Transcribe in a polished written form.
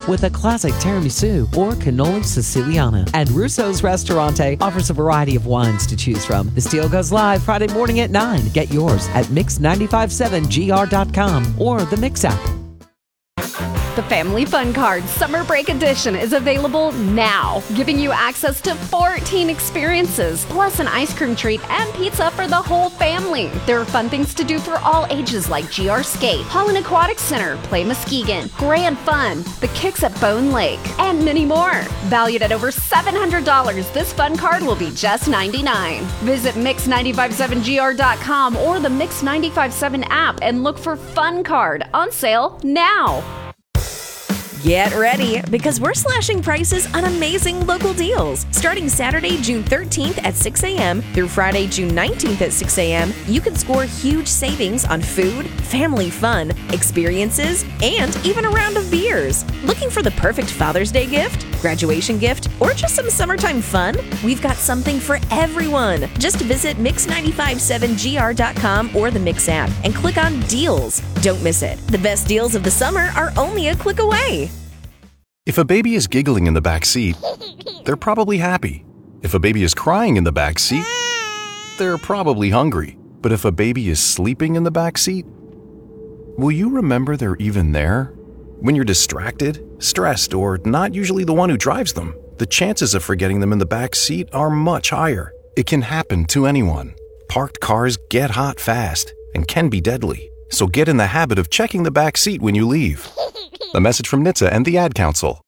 with a classic tiramisu or cannoli siciliana. And Russo's Restaurante offers a variety of wines to choose from. This deal goes live Friday morning at 9. Get yours at mix957gr.com or the Mix app. The Family Fun Card Summer Break Edition is available now, giving you access to 14 experiences, plus an ice cream treat and pizza for the whole family. There are fun things to do for all ages like GR Skate, Holland Aquatic Center, Play Muskegon, Grand Fun, the Kicks at Bone Lake, and many more. Valued at over $700, this fun card will be just $99. Visit Mix957gr.com or the Mix957 app and look for Fun Card on sale now. Get ready, because we're slashing prices on amazing local deals. Starting Saturday, June 13th at 6 a.m. through Friday, June 19th at 6 a.m., you can score huge savings on food, family fun, experiences, and even a round of beers. Looking for the perfect Father's Day gift, graduation gift, or just some summertime fun? We've got something for everyone. Just visit Mix957gr.com or the Mix app and click on Deals. Don't miss it. The best deals of the summer are only a click away. If a baby is giggling in the back seat, they're probably happy. If a baby is crying in the back seat, they're probably hungry. But if a baby is sleeping in the back seat, will you remember they're even there? When you're distracted, stressed, or not usually the one who drives them, the chances of forgetting them in the back seat are much higher. It can happen to anyone. Parked cars get hot fast and can be deadly. So get in the habit of checking the back seat when you leave. A message from NHTSA and the Ad Council.